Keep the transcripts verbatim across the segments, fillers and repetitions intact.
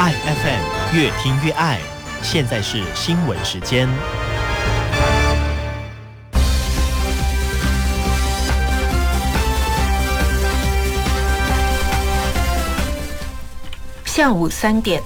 爱 F M 越听越爱，现在是新闻时间。 下午三点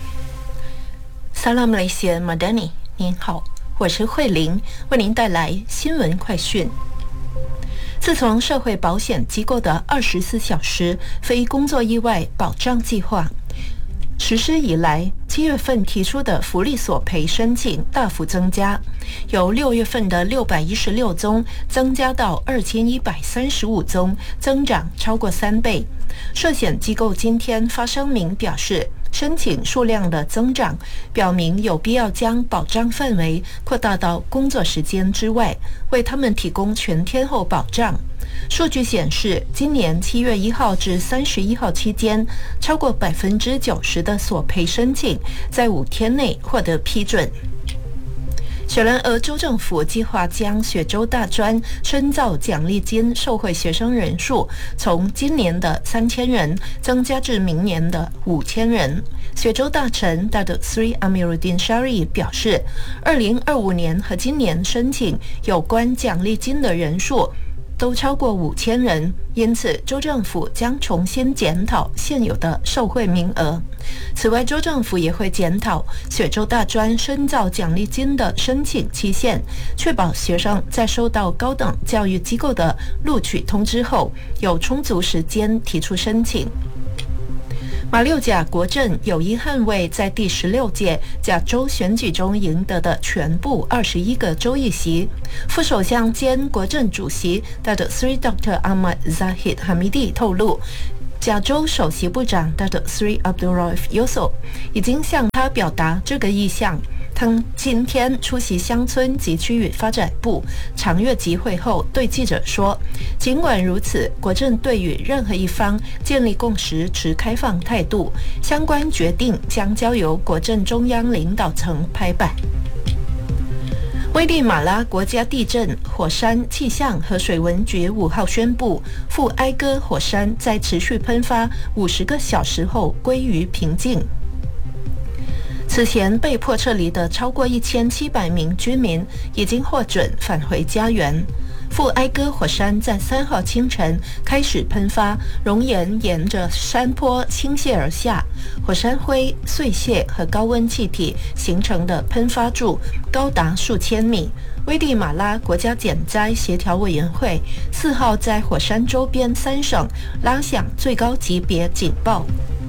，Salam Malaysia Madani， 您好，我是慧玲，为您带来新闻快讯。自从社会保险机构的二十四小时非工作意外保障计划实施以来，七月份提出的福利索赔申请大幅增加，由六月份的六百一十六宗增加到二千一百三十五宗，增长超过三倍。寿险机构今天发声明表示，申请数量的增长表明有必要将保障范围扩大到工作时间之外，为他们提供全天候保障。数据显示，今年七月一号至三十一号期间，超过百分之九十的索赔申请在五天内获得批准。雪兰莪州政府计划将雪州大专深造奖励金受惠学生人数从今年的三千人增加至明年的五千人。雪州大臣 Datuk Seri Amiruddin Syari 表示，二零二五年和今年申请有关奖励金的人数都超过五千人，因此州政府将重新检讨现有的受惠名额。此外，州政府也会检讨雪州大专深造奖励金的申请期限，确保学生在收到高等教育机构的录取通知后，有充足时间提出申请。马六甲国阵有意捍卫在第十六届甲州选举中赢得的全部二十一个州议席。副首相兼国阵主席 Datuk Seri Doktor Ahmad Zahid Hamidi 透露，甲州首席部长 Datuk Seri Abdul Rauf Yusof 已经向他表达这个意向。他今天出席乡村及区域发展部常月集会后对记者说，尽管如此，国阵对于任何一方建立共识持开放态度，相关决定将交由国阵中央领导层拍板。危地马拉国家地震、火山、气象和水文局五号宣布，富埃戈火山在持续喷发五十个小时后归于平静。此前被迫撤离的超过一千七百名居民已经获准返回家园。富埃戈火山在三号清晨开始喷发，熔岩沿着山坡倾泻而下，火山灰、碎屑和高温气体形成的喷发柱高达数千米。危地马拉国家减灾协调委员会四号在火山周边三省拉响最高级别警报。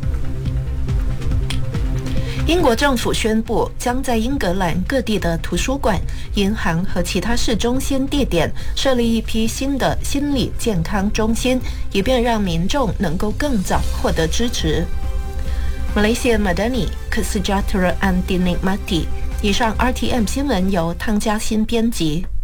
英国政府宣布，将在英格兰各地的图书馆、银行和其他市中心地点设立一批新的心理健康中心，以便让民众能够更早获得支持。Malaysia Madani Kesejahteraan Dinikmati。以上 R T M 新闻由汤嘉欣编辑。